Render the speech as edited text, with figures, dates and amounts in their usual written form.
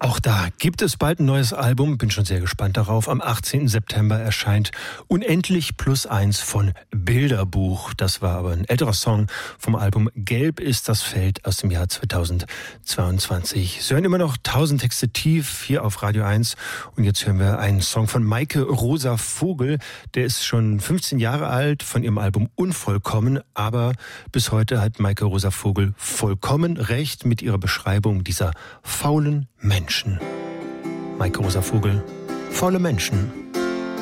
Auch da gibt es bald ein neues Album, bin schon sehr gespannt darauf. Am 18. September erscheint Unendlich +1 von Bilderbuch. Das war aber ein älterer Song vom Album Gelb ist das Feld aus dem Jahr 2022. Sie hören immer noch 1000 Texte tief hier auf Radio 1 und jetzt hören wir einen Song von Maike Rosa Vogel. Der ist schon 15 Jahre alt, von ihrem Album Unvollkommen, aber bis heute hat Maike Rosa Vogel vollkommen recht mit ihrer Beschreibung dieser faulen Menschen. Maike Rosa Vogel, faule Menschen.